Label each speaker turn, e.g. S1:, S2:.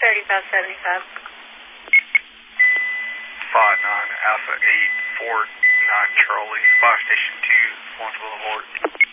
S1: 3575.
S2: 59 Alpha 849 Charlie, Fire Station 2, Florence Boulevard.